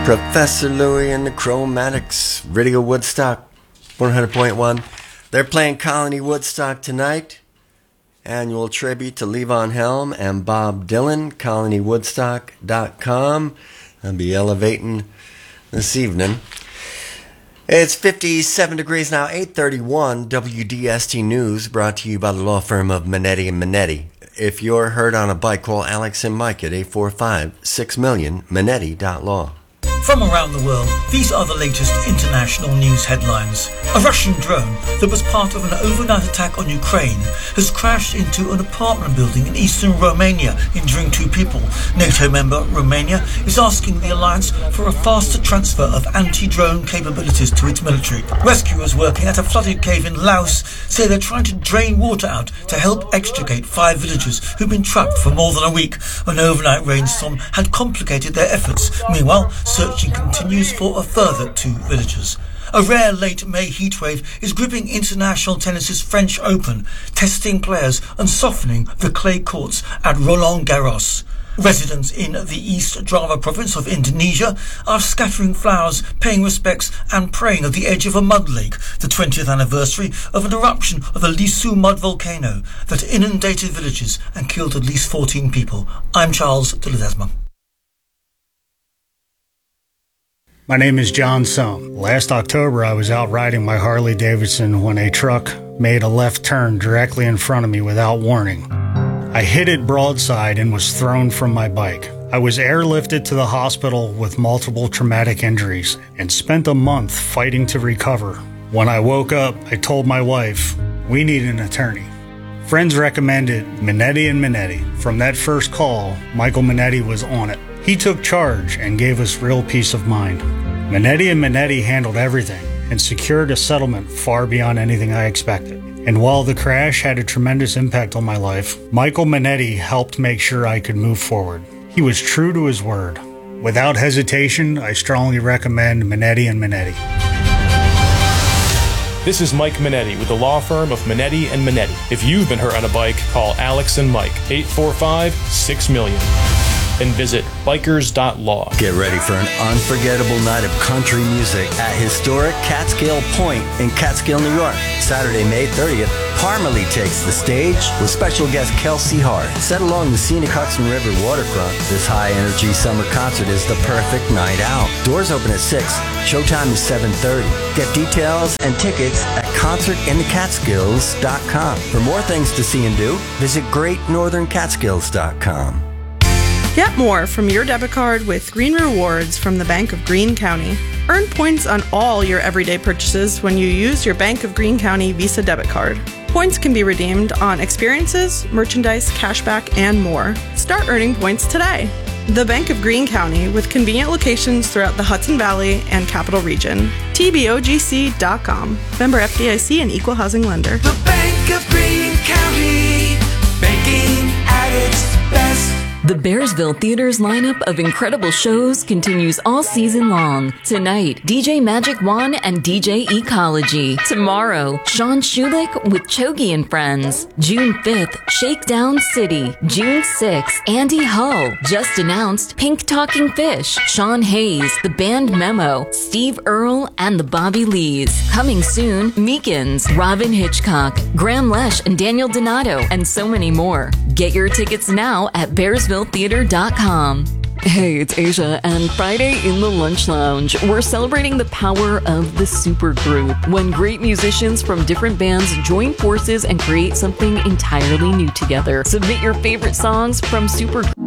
Professor Louie and the Chromatics, Radio Woodstock 100.1. They're playing Colony Woodstock tonight. Annual tribute to Levon Helm and Bob Dylan. ColonyWoodstock.com. I'll be elevating this evening. It's 57 degrees now, 8:31. WDST News brought to you by the law firm of Minetti & Minetti. If you're hurt on a bike, call Alex and Mike at 845-6000000, Minetti.law. From around the world, these are the latest international news headlines. A Russian drone that was part of an overnight attack on Ukraine has crashed into an apartment building in eastern Romania, injuring 2 people. NATO member Romania is asking the alliance for a faster transfer of anti-drone capabilities to its military. Rescuers working at a flooded cave in Laos say they're trying to drain water out to help extricate 5 villagers who've been trapped for more than a week. An overnight rainstorm had complicated their efforts. Meanwhile, searching continues for a further 2 villagers. A rare late May heatwave is gripping international tennis's French Open, testing players and softening the clay courts at Roland Garros. Residents in the East Java province of Indonesia are scattering flowers, paying respects and praying at the edge of a mud lake, the 20th anniversary of an eruption of the Lisu mud volcano that inundated villages and killed at least 14 people. I'm Charles de Ledesma. My name is John Sohm. Last October, I was out riding my Harley Davidson when a truck made a left turn directly in front of me without warning. I hit it broadside and was thrown from my bike. I was airlifted to the hospital with multiple traumatic injuries and spent a month fighting to recover. When I woke up, I told my wife, we need an attorney. Friends recommended Minetti & Minetti. From that first call, Michael Minetti was on it. He took charge and gave us real peace of mind. Minetti & Minetti handled everything and secured a settlement far beyond anything I expected. And while the crash had a tremendous impact on my life, Michael Minetti helped make sure I could move forward. He was true to his word. Without hesitation, I strongly recommend Minetti & Minetti. This is Mike Minetti with the law firm of Minetti & Minetti. If you've been hurt on a bike, call Alex and Mike, 845-6000000. And visit bikers.law. Get ready for an unforgettable night of country music at historic Catskill Point in Catskill, New York. Saturday, May 30th, Parmalee takes the stage with special guest Kelsey Hart. Set along the scenic Hudson River waterfront, this high-energy summer concert is the perfect night out. Doors open at 6. Showtime is 7:30. Get details and tickets at concertinthecatskills.com. For more things to see and do, visit greatnortherncatskills.com. Get more from your debit card with Green Rewards from the Bank of Greene County. Earn points on all your everyday purchases when you use your Bank of Greene County Visa debit card. Points can be redeemed on experiences, merchandise, cashback, and more. Start earning points today. The Bank of Greene County, with convenient locations throughout the Hudson Valley and Capital Region. TBOGC.com. Member FDIC and Equal Housing Lender. The Bank of Greene County, banking at its best. The Bearsville Theater's lineup of incredible shows continues all season long. Tonight, DJ Magic Juan and DJ Ecology. Tomorrow, Sean Schulich with Chogi and Friends. June 5th, Shakedown City. June 6th, Andy Hull. Just announced, Pink Talking Fish. Sean Hayes, The Band Memo. Steve Earle and the Bobby Lees. Coming soon, Meekins, Robin Hitchcock, Graham Lesh and Daniel Donato, and so many more. Get your tickets now at BearsvilleTheater.com. Hey, it's Asia, and Friday in the Lunch Lounge, we're celebrating the power of the supergroup, when great musicians from different bands join forces and create something entirely new together. Submit your favorite songs from Supergroup.